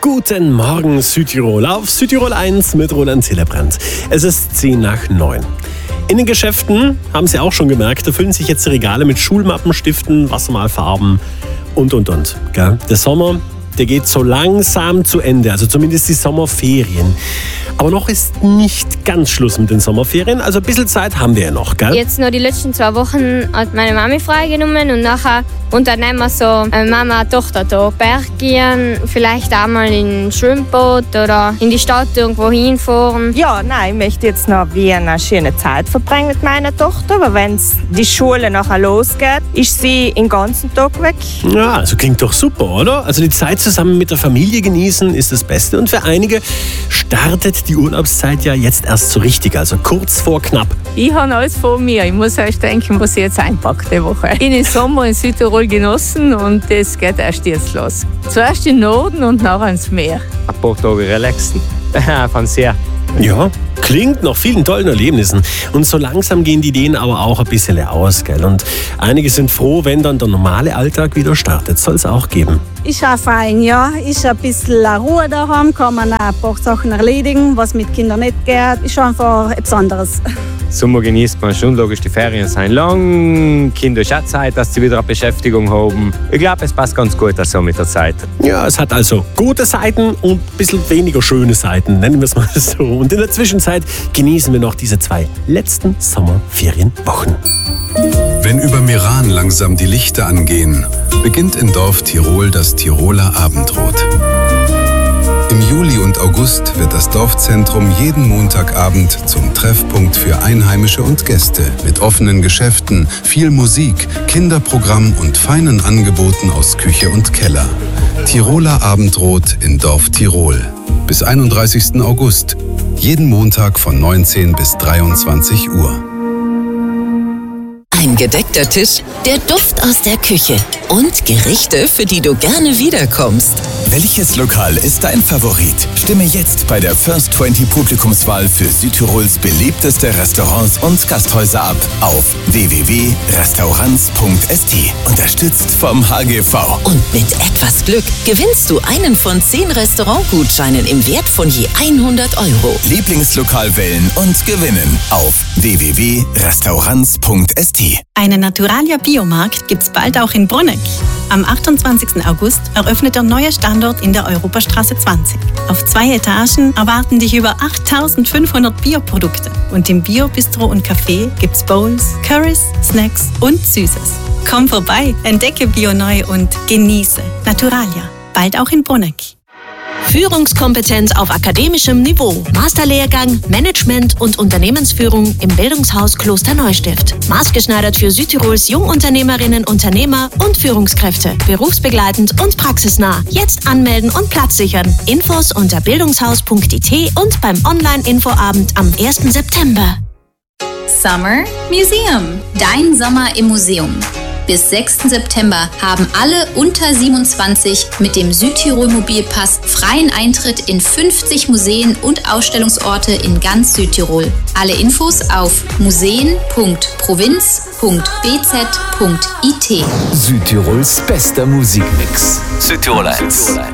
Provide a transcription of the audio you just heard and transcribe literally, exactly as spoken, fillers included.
Guten Morgen Südtirol auf Südtirol eins mit Roland Hillebrand. Es ist zehn nach neun. In den Geschäften, haben Sie auch schon gemerkt, da füllen sich jetzt die Regale mit Schulmappen, Stiften, Wassermalfarben und, und, und. Gell? Der Sommer, der geht so langsam zu Ende, also zumindest die Sommerferien. Aber noch ist nicht ganz Schluss mit den Sommerferien, also ein bisschen Zeit haben wir ja noch, gell? Jetzt noch die letzten zwei Wochen hat meine Mami freigenommen und nachher unternehmen wir so äh, Mama-Tochter da Berg gehen, vielleicht auch mal in ein Schwimmbad oder in die Stadt irgendwo hinfahren. Ja, nein, ich möchte jetzt noch wie eine schöne Zeit verbringen mit meiner Tochter, aber wenn die Schule nachher losgeht, ist sie den ganzen Tag weg. Ja, also klingt doch super, oder? Also die Zeit zusammen mit der Familie genießen ist das Beste und für einige startet die Urlaubszeit ja jetzt erst so richtig, also kurz vor knapp. Ich habe alles vor mir. Ich muss erst denken, was ich jetzt einpacke die Woche. Ich habe den Sommer in Südtirol genossen und das geht erst jetzt los. Zuerst in den Norden und nachher ins Meer. Ein paar Tage relaxen. Von sehr. Ja, klingt nach vielen tollen Erlebnissen. Und so langsam gehen die Ideen aber auch ein bisschen aus, gell? Und einige sind froh, wenn dann der normale Alltag wieder startet. Soll es auch geben. Ist auch fein, ja. Ist ein bisschen Ruhe daheim, kann man auch ein paar Sachen erledigen, was mit Kindern nicht geht. Ist einfach etwas anderes. Sommer genießt man schon, logisch, die Ferien sind lang. Kinder haben auch Zeit, dass sie wieder eine Beschäftigung haben. Ich glaube, es passt ganz gut so mit der Zeit. Ja, es hat also gute Seiten und ein bisschen weniger schöne Seiten, nennen wir es mal so. Und in der Zwischenzeit genießen wir noch diese zwei letzten Sommerferienwochen. Wenn über Meran langsam die Lichter angehen, beginnt in Dorf Tirol das Tiroler Abendrot. Im Juli und August wird das Dorfzentrum jeden Montagabend zum Treffpunkt für Einheimische und Gäste mit offenen Geschäften, viel Musik, Kinderprogramm und feinen Angeboten aus Küche und Keller. Tiroler Abendrot in Dorf Tirol. Bis einunddreißigsten August. Jeden Montag von neunzehn bis dreiundzwanzig Uhr. Ein gedeckter Tisch, der Duft aus der Küche und Gerichte, für die du gerne wiederkommst. Welches Lokal ist dein Favorit? Stimme jetzt bei der First zwanzig Publikumswahl für Südtirols beliebteste Restaurants und Gasthäuser ab auf w w w punkt restaurants punkt s t. Unterstützt vom H G V. Und mit etwas Glück gewinnst du einen von zehn Restaurantgutscheinen im Wert von je hundert Euro. Lieblingslokal wählen und gewinnen auf w w w punkt restaurants punkt s t. Einen Naturalia Biomarkt gibt's bald auch in Bruneck. Am achtundzwanzigsten August eröffnet der neue Standort in der Europastraße zwanzig. Auf zwei Etagen erwarten dich über achttausendfünfhundert Bioprodukte. Und im Bio-Bistro und Café gibt's Bowls, Currys, Snacks und Süßes. Komm vorbei, entdecke Bio neu und genieße Naturalia. Bald auch in Bruneck. Führungskompetenz auf akademischem Niveau. Masterlehrgang Management und Unternehmensführung im Bildungshaus Kloster Neustift. Maßgeschneidert für Südtirols Jungunternehmerinnen, Unternehmer und Führungskräfte. Berufsbegleitend und praxisnah. Jetzt anmelden und Platz sichern. Infos unter bildungshaus punkt i t und beim Online-Infoabend am ersten September. Summer Museum. Dein Sommer im Museum. Bis sechsten September haben alle unter siebenundzwanzig mit dem Südtirol-Mobilpass freien Eintritt in fünfzig Museen und Ausstellungsorte in ganz Südtirol. Alle Infos auf museen punkt provinz punkt b z punkt i t. Südtirols bester Musikmix. Südtirol eins.